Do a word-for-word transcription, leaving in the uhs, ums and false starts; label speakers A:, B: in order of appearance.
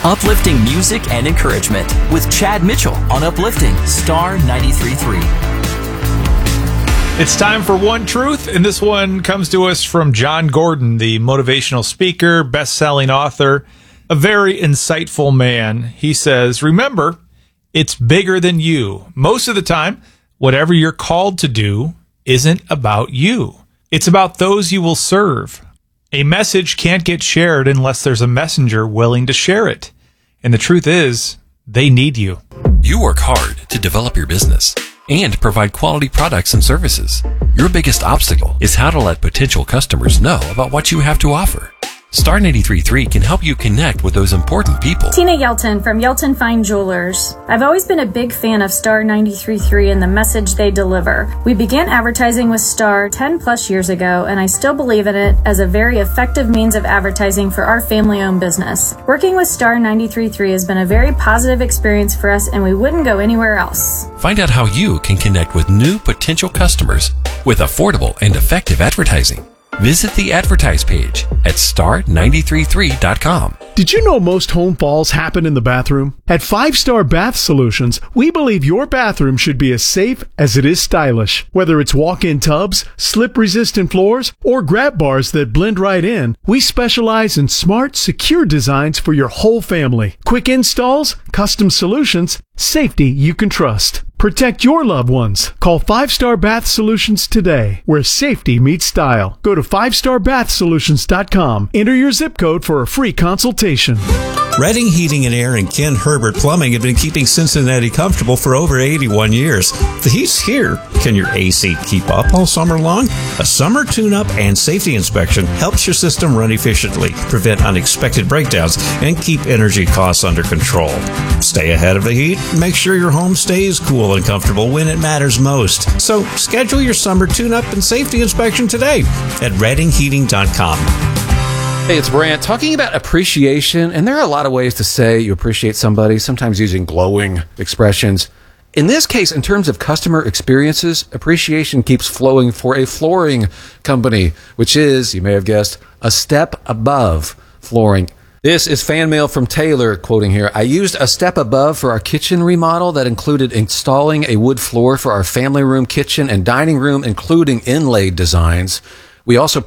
A: Uplifting music and encouragement with Chad Mitchell on Uplifting Star ninety-three point three.
B: It's time for One Truth, and this one comes to us from John Gordon, the motivational speaker, best-selling author, a very insightful man. He says, remember, it's bigger than you. Most of the time, whatever you're called to do isn't about you. It's about those you will serve. A message can't get shared unless there's a messenger willing to share it. And the truth is, they need you.
C: You work hard to develop your business and provide quality products and services. Your biggest obstacle is how to let potential customers know about what you have to offer. Star ninety-three point three can help you connect with those important people.
D: Tina Yelton from Yelton Fine Jewelers. I've always been a big fan of Star ninety-three point three and the message they deliver. We began advertising with Star ten plus years ago, and I still believe in it as a very effective means of advertising for our family-owned business. Working with Star ninety-three point three has been a very positive experience for us, and we wouldn't go anywhere else.
C: Find out how you can connect with new potential customers with affordable and effective advertising. Visit the advertise page at star nine three three dot com.
E: Did you know most home falls happen in the bathroom? At Five Star Bath Solutions, we believe your bathroom should be as safe as it is stylish. Whether it's walk-in tubs, slip-resistant floors, or grab bars that blend right in, we specialize in smart, secure designs for your whole family. Quick installs, custom solutions, safety you can trust. Protect your loved ones. Call Five Star Bath Solutions today, where safety meets style. Go to five star bath solutions dot com. Enter your zip code for a free consultation.
F: Redding Heating and Air and Ken Herbert Plumbing have been keeping Cincinnati comfortable for over eighty-one years. The heat's here. Can your A C keep up all summer long? A summer tune-up and safety inspection helps your system run efficiently, prevent unexpected breakdowns, and keep energy costs under control. Stay ahead of the heat. Make sure your home stays cool and comfortable when it matters most. So schedule your summer tune-up and safety inspection today at redding heating dot com.
G: Hey, it's Brant talking about appreciation, and there are a lot of ways to say you appreciate somebody, sometimes using glowing expressions. In this case, in terms of customer experiences, appreciation keeps flowing for a flooring company, which is, you may have guessed, a step above flooring. This is fan mail from Taylor, quoting here. I used a step above for our kitchen remodel that included installing a wood floor for our family room, kitchen, and dining room, including inlaid designs. We also